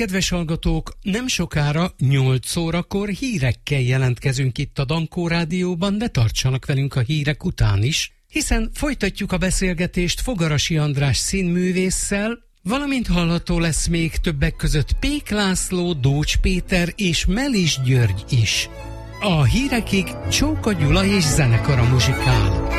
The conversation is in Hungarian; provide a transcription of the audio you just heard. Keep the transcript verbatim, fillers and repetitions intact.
kedves hallgatók, nem sokára nyolc órakor hírekkel jelentkezünk itt a Dankó Rádióban, de tartsanak velünk a hírek után is, hiszen folytatjuk a beszélgetést Fogarasi András színművésszel, valamint hallható lesz még többek között Pék László, Dócs Péter és Melis György is. A hírekig Csóka Gyula és zenekara muzsikál.